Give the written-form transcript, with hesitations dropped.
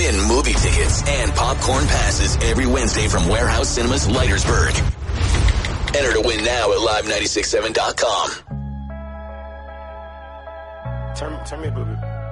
Win movie tickets and popcorn passes every Wednesday from Warehouse Cinemas, Leitersburg. Enter to win now at live967.com. Turn me a booby.